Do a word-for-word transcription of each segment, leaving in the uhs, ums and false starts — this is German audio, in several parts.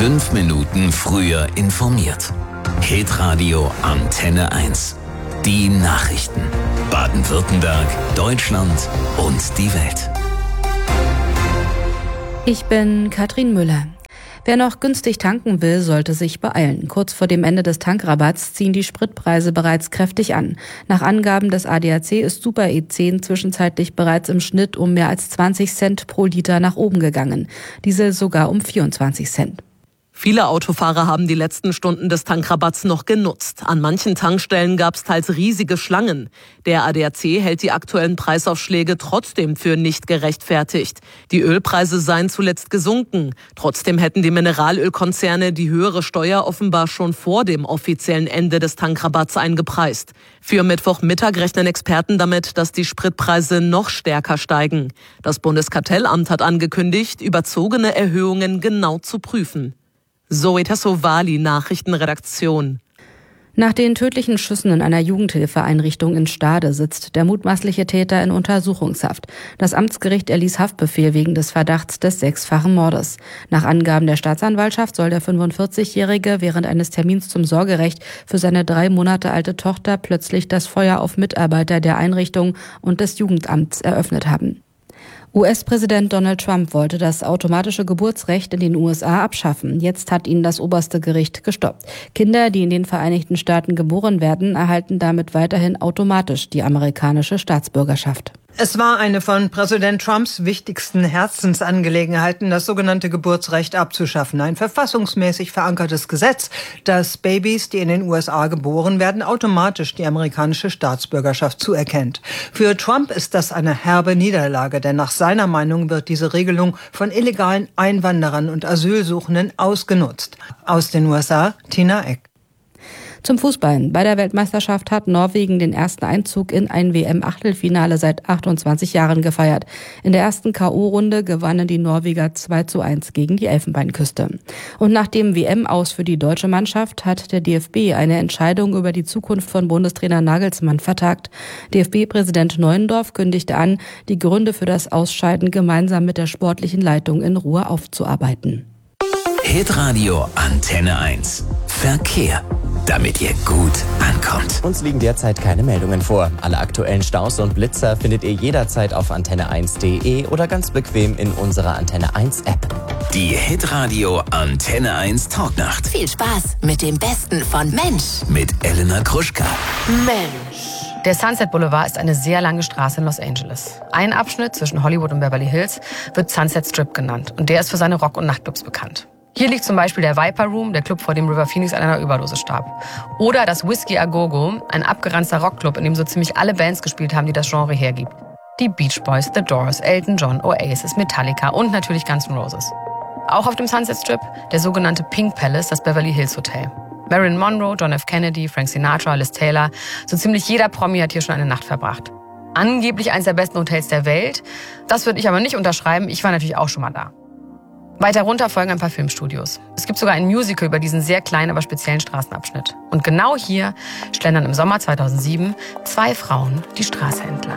Fünf Minuten früher informiert. Hitradio Antenne eins. Die Nachrichten. Baden-Württemberg, Deutschland und die Welt. Ich bin Katrin Müller. Wer noch günstig tanken will, sollte sich beeilen. Kurz vor dem Ende des Tankrabatts ziehen die Spritpreise bereits kräftig an. Nach Angaben des A D A C ist Super E zehn zwischenzeitlich bereits im Schnitt um mehr als zwanzig Cent pro Liter nach oben gegangen. Diesel sogar um vierundzwanzig Cent. Viele Autofahrer haben die letzten Stunden des Tankrabatts noch genutzt. An manchen Tankstellen gab es teils riesige Schlangen. Der A D A C hält die aktuellen Preisaufschläge trotzdem für nicht gerechtfertigt. Die Ölpreise seien zuletzt gesunken. Trotzdem hätten die Mineralölkonzerne die höhere Steuer offenbar schon vor dem offiziellen Ende des Tankrabatts eingepreist. Für Mittwochmittag rechnen Experten damit, dass die Spritpreise noch stärker steigen. Das Bundeskartellamt hat angekündigt, überzogene Erhöhungen genau zu prüfen. Zoe Tassovali, Nachrichtenredaktion. Nach den tödlichen Schüssen in einer Jugendhilfeeinrichtung in Stade sitzt der mutmaßliche Täter in Untersuchungshaft. Das Amtsgericht erließ Haftbefehl wegen des Verdachts des sechsfachen Mordes. Nach Angaben der Staatsanwaltschaft soll der fünfundvierzigjährige während eines Termins zum Sorgerecht für seine drei Monate alte Tochter plötzlich das Feuer auf Mitarbeiter der Einrichtung und des Jugendamts eröffnet haben. U S-Präsident Donald Trump wollte das automatische Geburtsrecht in den U S A abschaffen. Jetzt hat ihn das oberste Gericht gestoppt. Kinder, die in den Vereinigten Staaten geboren werden, erhalten damit weiterhin automatisch die amerikanische Staatsbürgerschaft. Es war eine von Präsident Trumps wichtigsten Herzensangelegenheiten, das sogenannte Geburtsrecht abzuschaffen. Ein verfassungsmäßig verankertes Gesetz, das Babys, die in den U S A geboren werden, automatisch die amerikanische Staatsbürgerschaft zuerkennt. Für Trump ist das eine herbe Niederlage, denn nach seiner Meinung wird diese Regelung von illegalen Einwanderern und Asylsuchenden ausgenutzt. Aus den U S A, Tina Eck. Zum Fußball. Bei der Weltmeisterschaft hat Norwegen den ersten Einzug in ein W M-Achtelfinale seit achtundzwanzig Jahren gefeiert. In der ersten K O-Runde gewannen die Norweger zwei zu eins gegen die Elfenbeinküste. Und nach dem W M-Aus für die deutsche Mannschaft hat der D F B eine Entscheidung über die Zukunft von Bundestrainer Nagelsmann vertagt. D F B-Präsident Neuendorf kündigte an, die Gründe für das Ausscheiden gemeinsam mit der sportlichen Leitung in Ruhe aufzuarbeiten. Hitradio Antenne eins. Verkehr. Damit ihr gut ankommt. Uns liegen derzeit keine Meldungen vor. Alle aktuellen Staus und Blitzer findet ihr jederzeit auf antenne eins punkt de oder ganz bequem in unserer Antenne eins App. Die Hitradio Antenne eins Talknacht. Viel Spaß mit dem Besten von Mensch. Mit Elena Gruschka. Mensch. Der Sunset Boulevard ist eine sehr lange Straße in Los Angeles. Ein Abschnitt zwischen Hollywood und Beverly Hills wird Sunset Strip genannt. Und der ist für seine Rock- und Nachtclubs bekannt. Hier liegt zum Beispiel der Viper Room, der Club, vor dem River Phoenix an einer Überdosis starb. Oder das Whiskey A Go Go, ein abgeranzter Rockclub, in dem so ziemlich alle Bands gespielt haben, die das Genre hergibt. Die Beach Boys, The Doors, Elton John, Oasis, Metallica und natürlich Guns N' Roses. Auch auf dem Sunset Strip der sogenannte Pink Palace, das Beverly Hills Hotel. Marilyn Monroe, John F. Kennedy, Frank Sinatra, Liz Taylor, so ziemlich jeder Promi hat hier schon eine Nacht verbracht. Angeblich eines der besten Hotels der Welt. Das würde ich aber nicht unterschreiben, ich war natürlich auch schon mal da. Weiter runter folgen ein paar Filmstudios. Es gibt sogar ein Musical über diesen sehr kleinen, aber speziellen Straßenabschnitt. Und genau hier schlendern im Sommer zweitausendsieben zwei Frauen die Straße entlang.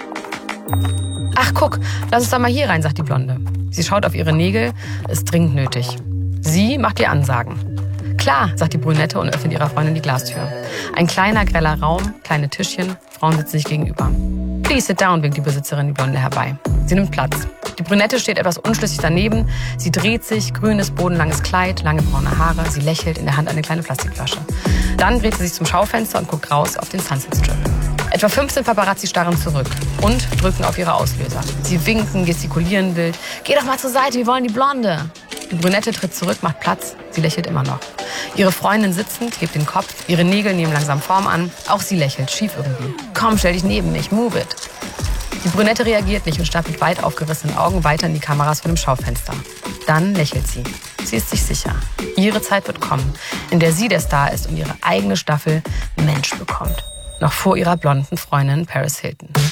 Ach, guck, lass uns doch mal hier rein, sagt die Blonde. Sie schaut auf ihre Nägel, ist dringend nötig. Sie macht ihr Ansagen. Klar, sagt die Brünette und öffnet ihrer Freundin die Glastür. Ein kleiner, greller Raum, kleine Tischchen, Frauen sitzen sich gegenüber. Please sit down, winkt die Besitzerin die Blonde herbei. Sie nimmt Platz. Die Brünette steht etwas unschlüssig daneben. Sie dreht sich, grünes, bodenlanges Kleid, lange braune Haare. Sie lächelt, in der Hand eine kleine Plastikflasche. Dann dreht sie sich zum Schaufenster und guckt raus auf den Sunset Strip. Etwa fünfzehn Paparazzi starren zurück und drücken auf ihre Auslöser. Sie winken, gestikulieren wild. Geh doch mal zur Seite, wir wollen die Blonde. Die Brünette tritt zurück, macht Platz. Sie lächelt immer noch. Ihre Freundin sitzend, hebt den Kopf. Ihre Nägel nehmen langsam Form an. Auch sie lächelt, schief irgendwie. Komm, stell dich neben mich, move it. Die Brünette reagiert nicht und starrt mit weit aufgerissenen Augen weiter in die Kameras vor dem Schaufenster. Dann lächelt sie. Sie ist sich sicher. Ihre Zeit wird kommen, in der sie der Star ist und ihre eigene Staffel Mensch bekommt. Noch vor ihrer blonden Freundin Paris Hilton.